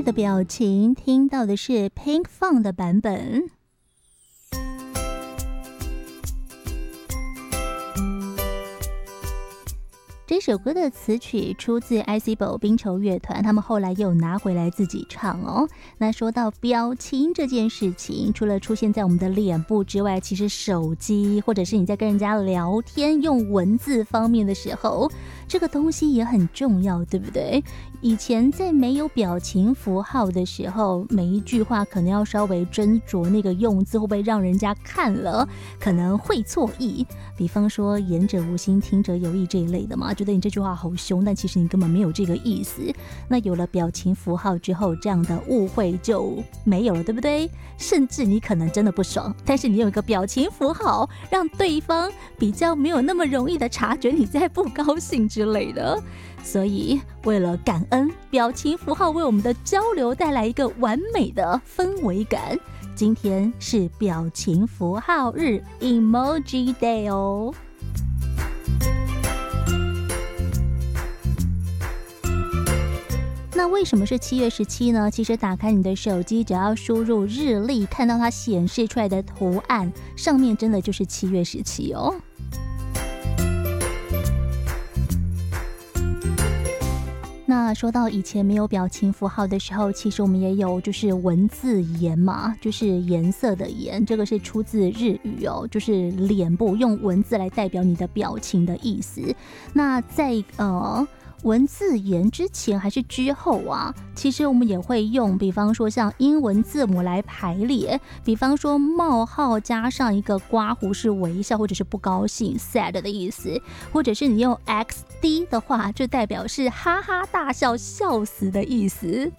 的表情，听到的是 Pink Fun 的版本。这首歌的词曲出自 ICBO 冰球乐团，他们后来又拿回来自己唱哦。那说到表情这件事情，除了出现在我们的脸部之外，其实手机或者是你在跟人家聊天用文字方面的时候，这个东西也很重要，对不对？以前在没有表情符号的时候，每一句话可能要稍微斟酌那个用字会不会让人家看了可能会错意，比方说言者无心听者有意这一类的嘛，觉得你这句话好凶，但其实你根本没有这个意思。那有了表情符号之后，这样的误会就没有了，对不对？甚至你可能真的不爽，但是你有一个表情符号，让对方比较没有那么容易的察觉你在不高兴之类的。所以为了感恩，表情符号为我们的交流带来一个完美的氛围感。今天是表情符号日 Emoji Day 哦。那为什么是7月17呢？其实打开你的手机，只要输入日历，看到它显示出来的图案，上面真的就是7月17哦。那说到以前没有表情符号的时候，其实我们也有就是文字颜嘛，就是颜色的颜，这个是出自日语哦，就是脸部用文字来代表你的表情的意思。那在文字言之前还是之后啊，其实我们也会用，比方说像英文字母来排列，比方说冒号加上一个刮胡是微笑或者是不高兴 sad 的意思，或者是你用 XD 的话，就代表是哈哈大笑笑死的意思。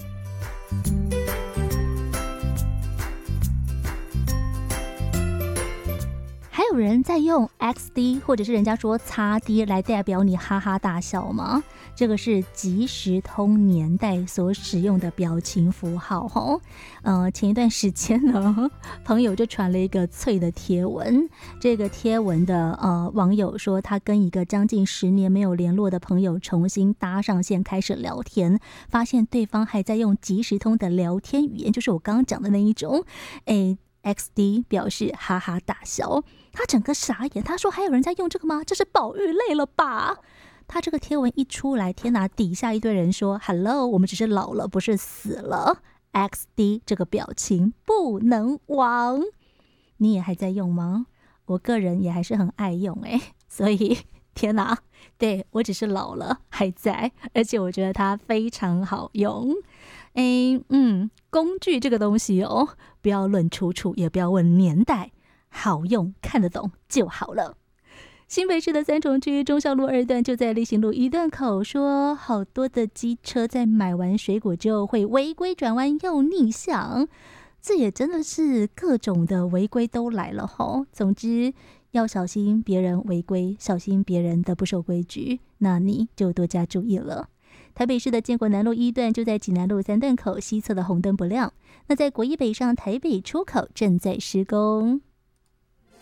还有人在用 XD 或者是人家说 XD 来代表你哈哈大笑吗？这个是即时通年代所使用的表情符号哦。前一段时间呢，朋友就传了一个脆的贴文，这个贴文的网友说他跟一个将近10年没有联络的朋友重新搭上线开始聊天，发现对方还在用即时通的聊天语言，就是我刚刚讲的那一种XD 表示哈哈大笑，他整个傻眼，他说还有人在用这个吗？这是保育类了吧？他这个贴文一出来，天哪，底下一堆人说 Hello， 我们只是老了，不是死了， XD 这个表情不能忘。你也还在用吗？我个人也还是很爱用所以天哪，对，我只是老了还在，而且我觉得它非常好用。工具这个东西不要论出处，也不要问年代，好用看得懂就好了。新北市的三重区忠孝路2段就在立行路1段口，说好多的机车在买完水果之后会违规转弯又逆向，这也真的是各种的违规都来了总之要小心别人违规，小心别人的不守规矩，那你就多加注意了。台北市的建国南路1段就在济南路3段口西侧的红灯不亮，那在国一北上台北出口正在施工。